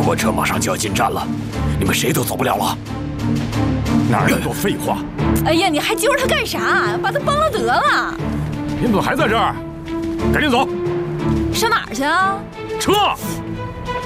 火车马上就要进站了，你们谁都走不了了。 哪有那么多废话？ 哎呀，你还揪着他干啥？把他帮了得了。 你怎么还在这儿？赶紧走！ 上哪儿去啊？ 撤！